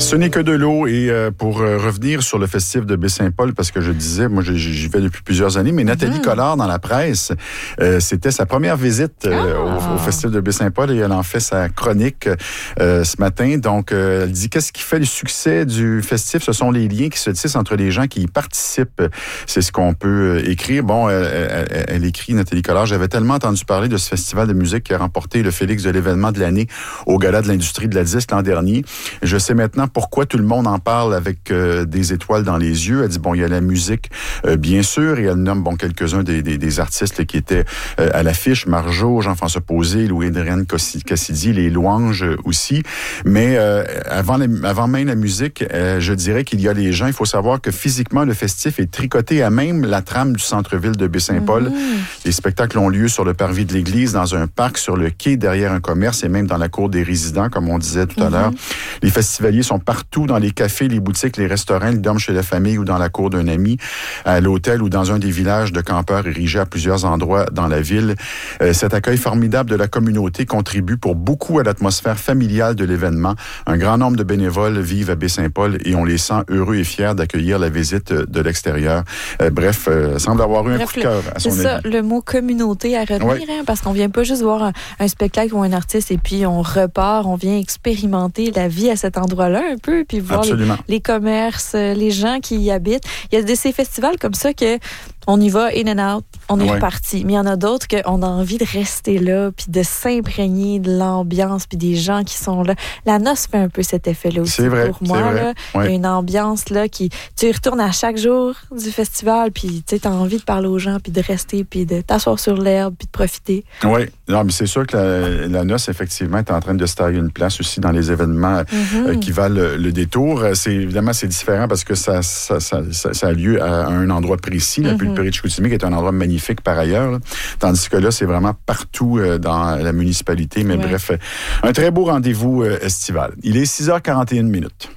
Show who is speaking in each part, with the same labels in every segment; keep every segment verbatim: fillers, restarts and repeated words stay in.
Speaker 1: Ce n'est que de l'eau. Et euh, pour euh, revenir sur le festival de Baie-Saint-Paul, parce que je disais, moi j'y vais depuis plusieurs années, mais mm-hmm. Nathalie Collard dans la presse, euh, c'était sa première visite euh, ah. au, au festival de Baie-Saint-Paul et elle en fait sa chronique euh, ce matin. Donc, euh, elle dit qu'est-ce qui fait le succès du festival? Ce sont les liens qui se tissent entre les gens qui y participent. C'est ce qu'on peut écrire. Bon, elle, elle, elle écrit, Nathalie Collard, j'avais tellement entendu parler de ce festival de musique qui a remporté le Félix de l'événement de l'année au Gala de l'industrie de la disque l'an dernier. Je sais maintenant pourquoi tout le monde en parle avec euh, des étoiles dans les yeux. Elle dit, bon, il y a la musique, euh, bien sûr, et elle nomme, bon, quelques-uns des, des, des artistes là, qui étaient euh, à l'affiche, Marjo, Jean-François Posé, Louis-Adrien Cassidy, les Louanges euh, aussi. Mais euh, avant, la, avant même la musique, euh, je dirais qu'il y a les gens. Il faut savoir que physiquement, le festif est tricoté à même la trame du centre-ville de Baie-Saint-Paul. Mmh. Les spectacles ont lieu sur le parvis de l'église, dans un parc, sur le quai, derrière un commerce et même dans la cour des résidents, comme on disait tout à mmh. l'heure. Les festivaliers sont partout, dans les cafés, les boutiques, les restaurants, ils dorment chez la famille ou dans la cour d'un ami, à l'hôtel ou dans un des villages de campeurs érigés à plusieurs endroits dans la ville. Euh, cet accueil formidable de la communauté contribue pour beaucoup à l'atmosphère familiale de l'événement. Un grand nombre de bénévoles vivent à Baie-Saint-Paul et on les sent heureux et fiers d'accueillir la visite de l'extérieur. Euh, bref, euh, semble avoir eu un bref, coup de cœur à son avis.
Speaker 2: C'est ça, le mot communauté à retenir, ouais. hein, parce qu'on vient pas juste voir un, un spectacle ou un artiste et puis on repart, on vient expérimenter la vie à cet endroit-là un peu, puis voir les, les commerces, les gens qui y habitent. Il y a de ces festivals comme ça que on y va in and out, on est ouais. reparti. Mais il y en a d'autres qu'on a envie de rester là, puis de s'imprégner de l'ambiance, puis des gens qui sont là. La noce fait un peu cet effet-là aussi
Speaker 1: c'est vrai,
Speaker 2: pour moi.
Speaker 1: C'est vrai.
Speaker 2: Là.
Speaker 1: Ouais.
Speaker 2: Il y a une ambiance là qui... Tu y retournes à chaque jour du festival, puis tu as envie de parler aux gens, puis de rester, puis de t'asseoir sur l'herbe, puis de profiter.
Speaker 1: Oui, non, mais c'est sûr que la, la noce, effectivement, est en train de se tailler une place aussi dans les événements mm-hmm. euh, qui valent le, le détour. C'est, évidemment, c'est différent parce que ça, ça, ça, ça, ça a lieu à un endroit précis, la mm-hmm. pulperie de Chicoutimi, qui est un endroit magnifique par ailleurs. Là. Tandis que là, c'est vraiment partout euh, dans la municipalité. Mais ouais. bref, un très beau rendez-vous euh, estival. Il est six heures quarante et une minutes.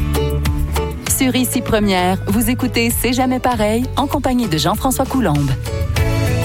Speaker 3: Sur Ici Première, vous écoutez C'est jamais pareil en compagnie de Jean-François Coulombe.